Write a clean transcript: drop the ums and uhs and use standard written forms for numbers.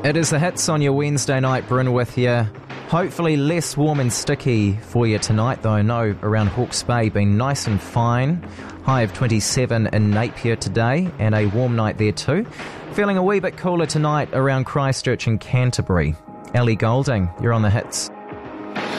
It is the hits on your Wednesday night. Bryn with you. Hopefully less warm and sticky for you tonight, though I know around Hawke's Bay been nice and fine. High of 27 in Napier today and a warm night there too. Feeling a wee bit cooler tonight around Christchurch and Canterbury. Ellie Goulding, you're on the hits.